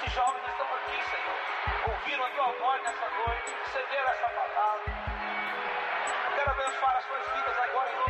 Muitos jovens estão aqui, Senhor, ouviram a tua voz nessa noite, receberam essa palavra. Eu quero abençoar as suas vidas agora em nome